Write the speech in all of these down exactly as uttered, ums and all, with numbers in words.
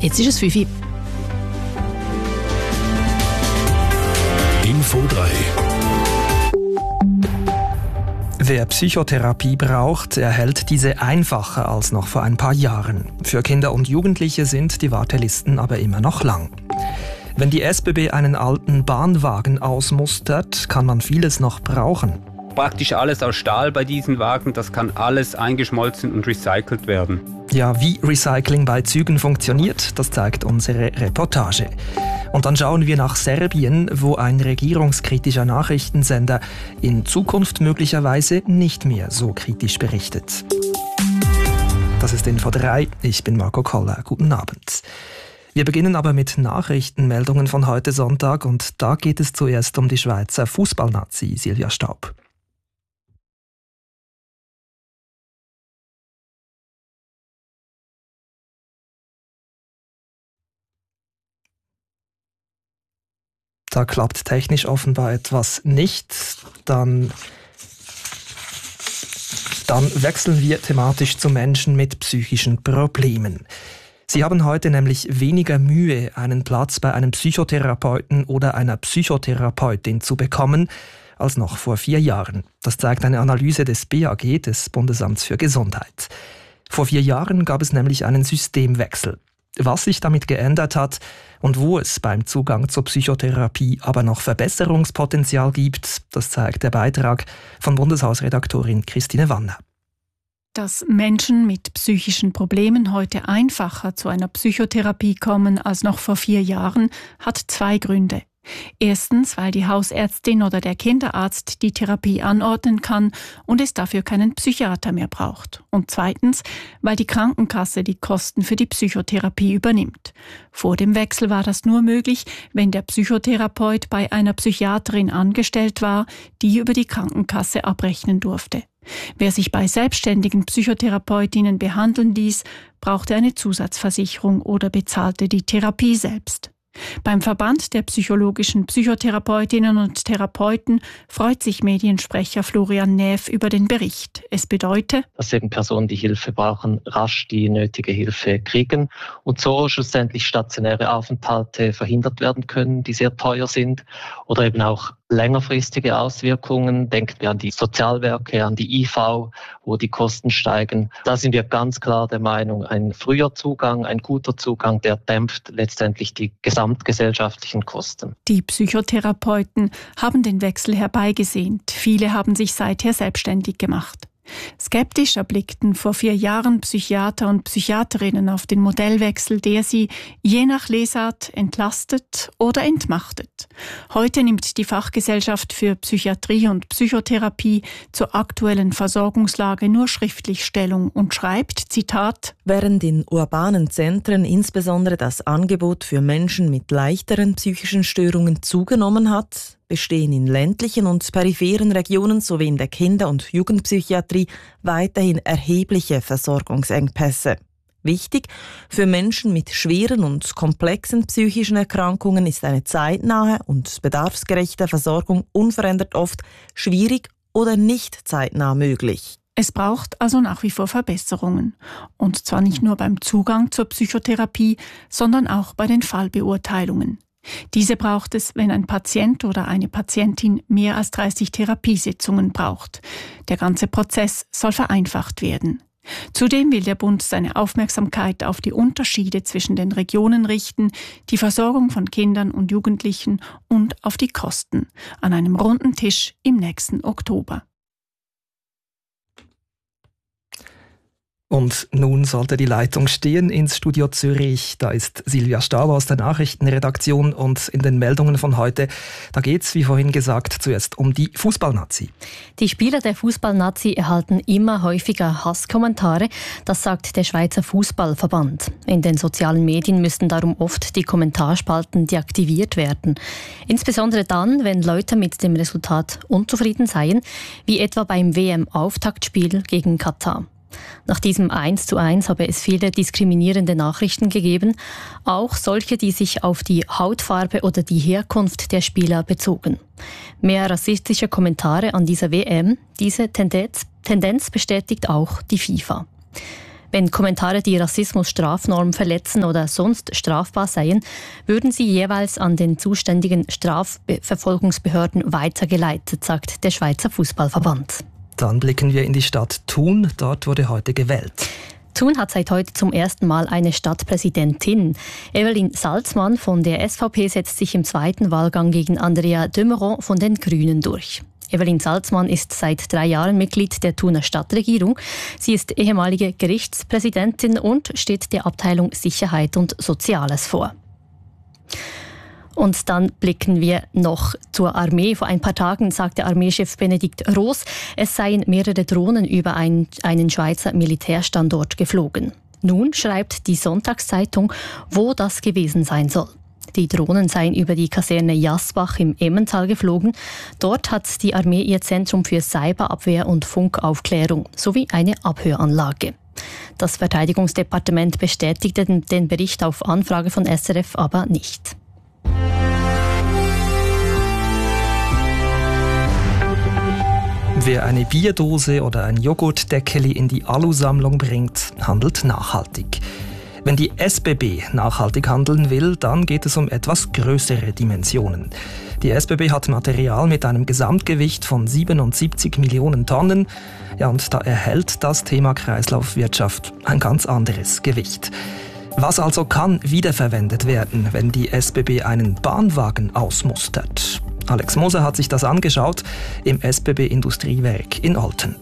Jetzt ist es fünf Uhr. Info drei. Wer Psychotherapie braucht, erhält diese einfacher als noch vor ein paar Jahren. Für Kinder und Jugendliche sind die Wartelisten aber immer noch lang. Wenn die S B B einen alten Bahnwagen ausmustert, kann man vieles noch brauchen. Praktisch alles aus Stahl bei diesen Wagen, das kann alles eingeschmolzen und recycelt werden. Ja, wie Recycling bei Zügen funktioniert, das zeigt unsere Reportage. Und dann schauen wir nach Serbien, wo ein regierungskritischer Nachrichtensender in Zukunft möglicherweise nicht mehr so kritisch berichtet. Das ist Info drei, ich bin Marco Koller. Guten Abend. Wir beginnen aber mit Nachrichtenmeldungen von heute Sonntag und da geht es zuerst um die Schweizer Fußballnazi Silvia Staub. Da klappt technisch offenbar etwas nicht. Dann, dann wechseln wir thematisch zu Menschen mit psychischen Problemen. Sie haben heute nämlich weniger Mühe, einen Platz bei einem Psychotherapeuten oder einer Psychotherapeutin zu bekommen, als noch vor vier Jahren. Das zeigt eine Analyse des B A G, des Bundesamts für Gesundheit. Vor vier Jahren gab es nämlich einen Systemwechsel. Was sich damit geändert hat und wo es beim Zugang zur Psychotherapie aber noch Verbesserungspotenzial gibt, das zeigt der Beitrag von Bundeshausredaktorin Christine Wanner. Dass Menschen mit psychischen Problemen heute einfacher zu einer Psychotherapie kommen als noch vor vier Jahren, hat zwei Gründe. Erstens, weil die Hausärztin oder der Kinderarzt die Therapie anordnen kann und es dafür keinen Psychiater mehr braucht. Und zweitens, weil die Krankenkasse die Kosten für die Psychotherapie übernimmt. Vor dem Wechsel war das nur möglich, wenn der Psychotherapeut bei einer Psychiaterin angestellt war, die über die Krankenkasse abrechnen durfte. Wer sich bei selbstständigen Psychotherapeutinnen behandeln ließ, brauchte eine Zusatzversicherung oder bezahlte die Therapie selbst. Beim Verband der psychologischen Psychotherapeutinnen und Therapeuten freut sich Mediensprecher Florian Näf über den Bericht. Es bedeutet, dass eben Personen, die Hilfe brauchen, rasch die nötige Hilfe kriegen und so schlussendlich stationäre Aufenthalte verhindert werden können, die sehr teuer sind, oder eben auch längerfristige Auswirkungen. Denken wir an die Sozialwerke, an die I V, wo die Kosten steigen. Da sind wir ganz klar der Meinung, ein früher Zugang, ein guter Zugang, der dämpft letztendlich die gesamtgesellschaftlichen Kosten. Die Psychotherapeuten haben den Wechsel herbeigesehnt. Viele haben sich seither selbstständig gemacht. Skeptisch erblickten vor vier Jahren Psychiater und Psychiaterinnen auf den Modellwechsel, der sie je nach Lesart entlastet oder entmachtet. Heute nimmt die Fachgesellschaft für Psychiatrie und Psychotherapie zur aktuellen Versorgungslage nur schriftlich Stellung und schreibt, Zitat, während in urbanen Zentren insbesondere das Angebot für Menschen mit leichteren psychischen Störungen zugenommen hat, bestehen in ländlichen und peripheren Regionen sowie in der Kinder- und Jugendpsychiatrie weiterhin erhebliche Versorgungsengpässe. Wichtig, für Menschen mit schweren und komplexen psychischen Erkrankungen ist eine zeitnahe und bedarfsgerechte Versorgung unverändert oft schwierig oder nicht zeitnah möglich. Es braucht also nach wie vor Verbesserungen. Und zwar nicht nur beim Zugang zur Psychotherapie, sondern auch bei den Fallbeurteilungen. Diese braucht es, wenn ein Patient oder eine Patientin mehr als dreißig Therapiesitzungen braucht. Der ganze Prozess soll vereinfacht werden. Zudem will der Bund seine Aufmerksamkeit auf die Unterschiede zwischen den Regionen richten, die Versorgung von Kindern und Jugendlichen und auf die Kosten an einem runden Tisch im nächsten Oktober. Und nun sollte die Leitung stehen ins Studio Zürich. Da ist Silvia Staub aus der Nachrichtenredaktion und in den Meldungen von heute, da geht es, wie vorhin gesagt, zuerst um die Fußballnazi. Die Spieler der Fußballnazi erhalten immer häufiger Hasskommentare, das sagt der Schweizer Fußballverband. In den sozialen Medien müssten darum oft die Kommentarspalten deaktiviert werden. Insbesondere dann, wenn Leute mit dem Resultat unzufrieden seien, wie etwa beim W M-Auftaktspiel gegen Katar. Nach diesem eins zu eins habe es viele diskriminierende Nachrichten gegeben, auch solche, die sich auf die Hautfarbe oder die Herkunft der Spieler bezogen. Mehr rassistische Kommentare an dieser W M, diese Tendenz, Tendenz bestätigt auch die FIFA. Wenn Kommentare die Rassismus-Strafnorm verletzen oder sonst strafbar seien, würden sie jeweils an den zuständigen Strafverfolgungsbehörden weitergeleitet, sagt der Schweizer Fußballverband. Dann blicken wir in die Stadt Thun. Dort wurde heute gewählt. Thun hat seit heute zum ersten Mal eine Stadtpräsidentin. Evelyn Salzmann von der S V P setzt sich im zweiten Wahlgang gegen Andrea de Meuron von den Grünen durch. Evelyn Salzmann ist seit drei Jahren Mitglied der Thuner Stadtregierung. Sie ist ehemalige Gerichtspräsidentin und steht der Abteilung Sicherheit und Soziales vor. Und dann blicken wir noch zur Armee. Vor ein paar Tagen sagte Armeechef Benedikt Roos, es seien mehrere Drohnen über ein, einen Schweizer Militärstandort geflogen. Nun schreibt die Sonntagszeitung, wo das gewesen sein soll. Die Drohnen seien über die Kaserne Jasbach im Emmental geflogen. Dort hat die Armee ihr Zentrum für Cyberabwehr und Funkaufklärung sowie eine Abhöranlage. Das Verteidigungsdepartement bestätigte den Bericht auf Anfrage von S R F aber nicht. Wer eine Bierdose oder ein Joghurtdeckeli in die Alusammlung bringt, handelt nachhaltig. Wenn die S B B nachhaltig handeln will, dann geht es um etwas größere Dimensionen. Die S B B hat Material mit einem Gesamtgewicht von siebenundsiebzig Millionen Tonnen. Ja, und da erhält das Thema Kreislaufwirtschaft ein ganz anderes Gewicht. Was also kann wiederverwendet werden, wenn die S B B einen Bahnwagen ausmustert? Alex Moser hat sich das angeschaut im S B B Industriewerk in Olten.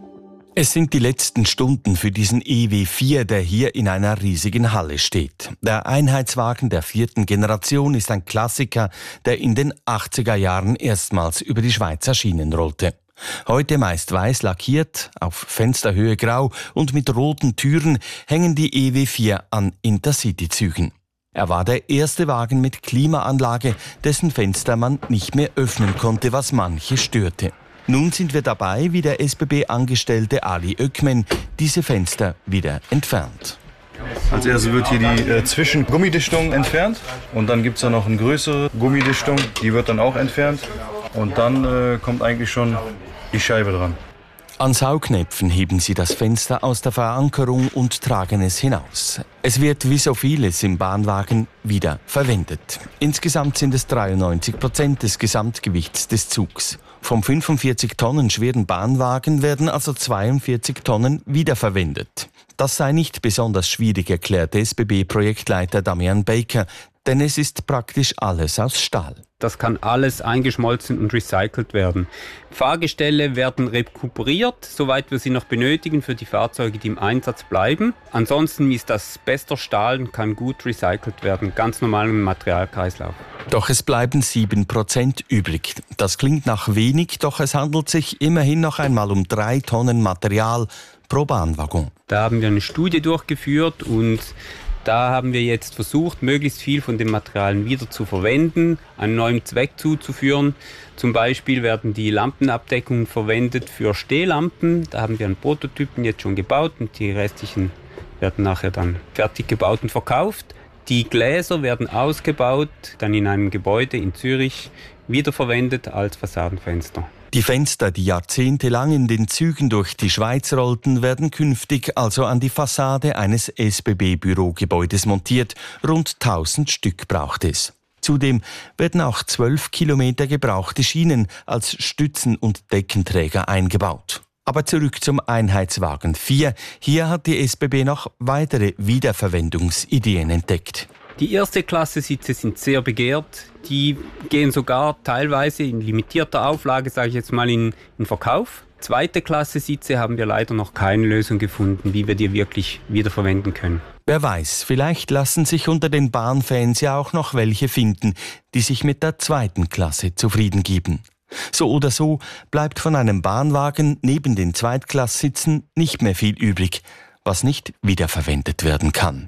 Es sind die letzten Stunden für diesen E W vier, der hier in einer riesigen Halle steht. Der Einheitswagen der vierten Generation ist ein Klassiker, der in den achtziger Jahren erstmals über die Schweizer Schienen rollte. Heute meist weiß lackiert, auf Fensterhöhe grau und mit roten Türen hängen die E W vier an Intercity-Zügen. Er war der erste Wagen mit Klimaanlage, dessen Fenster man nicht mehr öffnen konnte, was manche störte. Nun sind wir dabei, wie der S B B-Angestellte Ali Ökmen diese Fenster wieder entfernt. Als erstes wird hier die äh, Zwischengummidichtung entfernt und dann gibt es da noch eine größere Gummidichtung, die wird dann auch entfernt und dann äh, kommt eigentlich schon die Scheibe dran. An Saugnäpfen heben sie das Fenster aus der Verankerung und tragen es hinaus. Es wird wie so vieles im Bahnwagen wieder verwendet. Insgesamt sind es dreiundneunzig Prozent des Gesamtgewichts des Zugs. Vom fünfundvierzig Tonnen schweren Bahnwagen werden also zweiundvierzig Tonnen wiederverwendet. Das sei nicht besonders schwierig, erklärte S B B-Projektleiter Damian Baker, denn es ist praktisch alles aus Stahl. Das kann alles eingeschmolzen und recycelt werden. Fahrgestelle werden rekuperiert, soweit wir sie noch benötigen für die Fahrzeuge, die im Einsatz bleiben. Ansonsten ist das bester Stahl und kann gut recycelt werden, ganz normal im Materialkreislauf. Doch es bleiben sieben Prozent übrig. Das klingt nach wenig, doch es handelt sich immerhin noch einmal um drei Tonnen Material pro Bahnwaggon. Da haben wir eine Studie durchgeführt und da haben wir jetzt versucht, möglichst viel von den Materialien wieder zu verwenden, einen neuen Zweck zuzuführen. Zum Beispiel werden die Lampenabdeckungen verwendet für Stehlampen. Da haben wir einen Prototypen jetzt schon gebaut und die restlichen werden nachher dann fertig gebaut und verkauft. Die Gläser werden ausgebaut, dann in einem Gebäude in Zürich wiederverwendet als Fassadenfenster. Die Fenster, die jahrzehntelang in den Zügen durch die Schweiz rollten, werden künftig also an die Fassade eines S B B-Bürogebäudes montiert. Rund tausend Stück braucht es. Zudem werden auch zwölf Kilometer gebrauchte Schienen als Stützen- und Deckenträger eingebaut. Aber zurück zum Einheitswagen vier. Hier hat die S B B noch weitere Wiederverwendungsideen entdeckt. Die erste Klasse Sitze sind sehr begehrt. Die gehen sogar teilweise in limitierter Auflage, sage ich jetzt mal, in, in Verkauf. Zweite Klasse Sitze haben wir leider noch keine Lösung gefunden, wie wir die wirklich wiederverwenden können. Wer weiß, vielleicht lassen sich unter den Bahnfans ja auch noch welche finden, die sich mit der zweiten Klasse zufrieden geben. So oder so bleibt von einem Bahnwagen neben den Zweitklasssitzen nicht mehr viel übrig, was nicht wiederverwendet werden kann.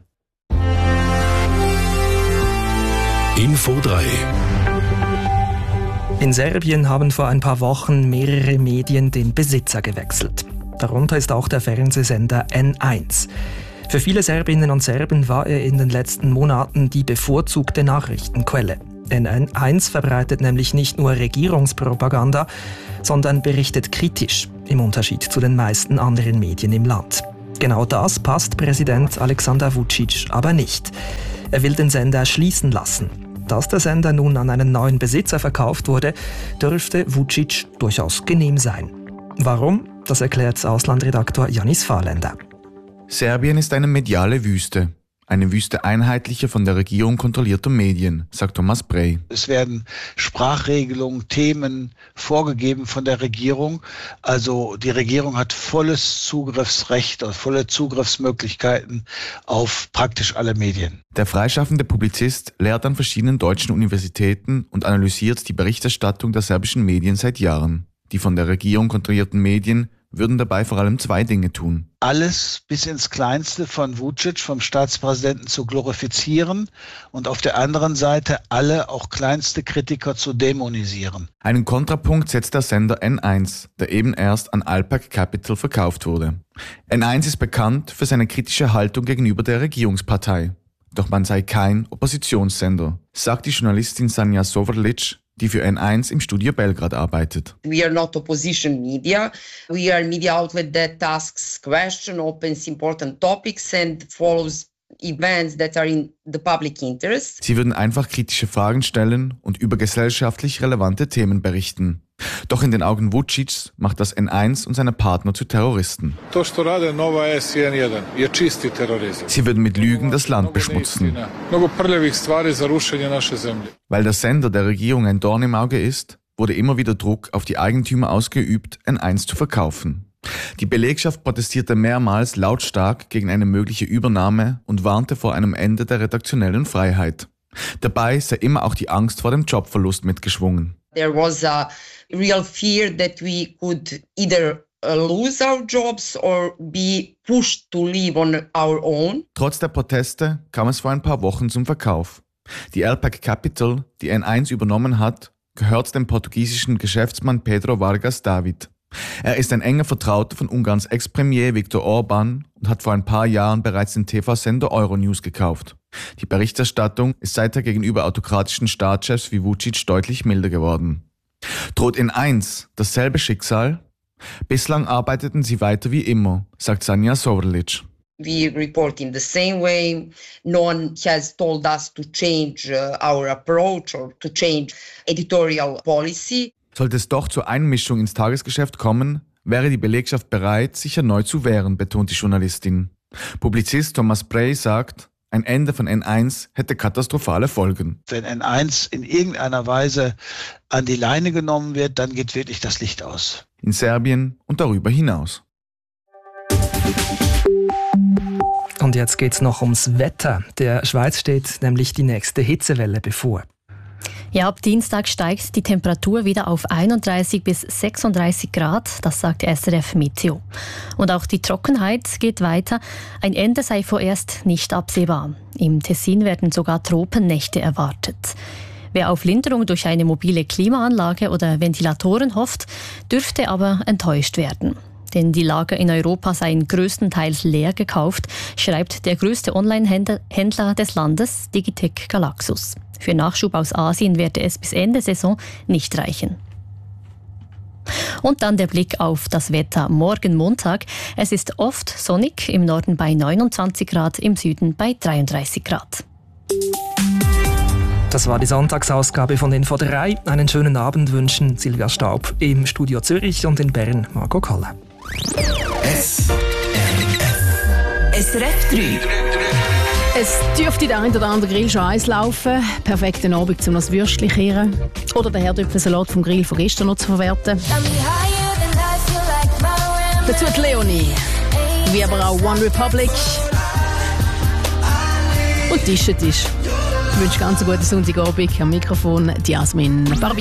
Info drei. In Serbien haben vor ein paar Wochen mehrere Medien den Besitzer gewechselt. Darunter ist auch der Fernsehsender N eins. Für viele Serbinnen und Serben war er in den letzten Monaten die bevorzugte Nachrichtenquelle. N eins verbreitet nämlich nicht nur Regierungspropaganda, sondern berichtet kritisch, im Unterschied zu den meisten anderen Medien im Land. Genau das passt Präsident Alexander Vučić aber nicht. Er will den Sender schließen lassen. Dass der Sender nun an einen neuen Besitzer verkauft wurde, dürfte Vučić durchaus genehm sein. Warum? Das erklärt Auslandredaktor Janis Fahrländer. Serbien ist eine mediale Wüste. Eine Wüste einheitlicher, von der Regierung kontrollierter Medien, sagt Thomas Brey. Es werden Sprachregelungen, Themen vorgegeben von der Regierung. Also die Regierung hat volles Zugriffsrecht und volle Zugriffsmöglichkeiten auf praktisch alle Medien. Der freischaffende Publizist lehrt an verschiedenen deutschen Universitäten und analysiert die Berichterstattung der serbischen Medien seit Jahren. Die von der Regierung kontrollierten Medien würden dabei vor allem zwei Dinge tun. Alles bis ins Kleinste von Vučić, vom Staatspräsidenten, zu glorifizieren und auf der anderen Seite alle, auch kleinste Kritiker, zu dämonisieren. Einen Kontrapunkt setzt der Sender N eins, der eben erst an Alpac Capital verkauft wurde. N eins ist bekannt für seine kritische Haltung gegenüber der Regierungspartei. Doch man sei kein Oppositionssender, sagt die Journalistin Sanja Sovrlic, die für N eins im Studio Belgrad arbeitet. We are not opposition media. We are a media outlet that asks questions, opens important topics and follows events that are in the public interest. Sie würden einfach kritische Fragen stellen und über gesellschaftlich relevante Themen berichten. Doch in den Augen Vučićs macht das N eins und seine Partner zu Terroristen. Sie würden mit Lügen das Land beschmutzen. Weil der Sender der Regierung ein Dorn im Auge ist, wurde immer wieder Druck auf die Eigentümer ausgeübt, N eins zu verkaufen. Die Belegschaft protestierte mehrmals lautstark gegen eine mögliche Übernahme und warnte vor einem Ende der redaktionellen Freiheit. Dabei sei immer auch die Angst vor dem Jobverlust mitgeschwungen. There was a real fear that we could either lose our jobs or be pushed to live on our own. Trotz der Proteste kam es vor ein paar Wochen zum Verkauf. Die Alpac Capital, die N eins übernommen hat, gehört dem portugiesischen Geschäftsmann Pedro Vargas David. Er ist ein enger Vertrauter von Ungarns Ex-Premier Viktor Orbán und hat vor ein paar Jahren bereits den T V-Sender Euronews gekauft. Die Berichterstattung ist seither gegenüber autokratischen Staatschefs wie Vučić deutlich milder geworden. Droht N eins dasselbe Schicksal? Bislang arbeiteten sie weiter wie immer, sagt Sanja Sovrlic. We report in the same way. No one has told us to change uh, our approach or to change editorial policy. Sollte es doch zur Einmischung ins Tagesgeschäft kommen, wäre die Belegschaft bereit, sich erneut zu wehren, betont die Journalistin. Publizist Thomas Brey sagt, ein Ende von N eins hätte katastrophale Folgen. Wenn N eins in irgendeiner Weise an die Leine genommen wird, dann geht wirklich das Licht aus. In Serbien und darüber hinaus. Und jetzt geht's noch ums Wetter. Der Schweiz steht nämlich die nächste Hitzewelle bevor. Ja, ab Dienstag steigt die Temperatur wieder auf einunddreißig bis sechsunddreißig Grad, das sagt S R F Meteo. Und auch die Trockenheit geht weiter. Ein Ende sei vorerst nicht absehbar. Im Tessin werden sogar Tropennächte erwartet. Wer auf Linderung durch eine mobile Klimaanlage oder Ventilatoren hofft, dürfte aber enttäuscht werden. Denn die Lager in Europa seien größtenteils leer gekauft, schreibt der größte Online-Händler des Landes, Digitec Galaxus. Für Nachschub aus Asien werde es bis Ende Saison nicht reichen. Und dann der Blick auf das Wetter morgen Montag. Es ist oft sonnig, im Norden bei neunundzwanzig Grad, im Süden bei dreiunddreißig Grad. Das war die Sonntagsausgabe von Info drei. Einen schönen Abend wünschen Silvia Staub im Studio Zürich und in Bern Marco Koller. S R F S R F drei. Es dürfte der ein oder andere Grill schon Eis laufen. Perfekten Abend, um das Würstchen kehren. Oder den Herdöpfelsalat vom Grill von gestern noch zu verwerten. Dazu die Leonie. Wie aber auch One Republic. Und Tischetisch. Ich wünsche ganz einen guten Sonntagabend. Am Mikrofon die Jasmin Barbie.